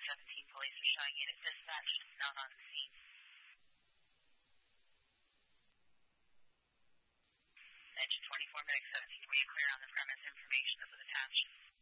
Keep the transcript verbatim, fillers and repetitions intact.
seventeen police are showing unit dispatch down on the scene. Engine twenty-four, Medic seventeen, we are clear on the premise. Information is attached.